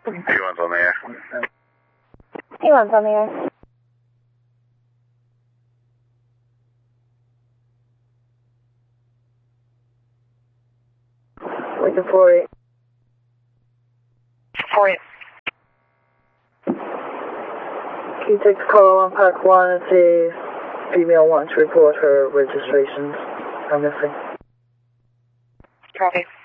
P1's on the air. P1's on the air. Lincoln 48. 48. Can you take the call on Park 1 and see female wants to report her registrations are missing? Copy.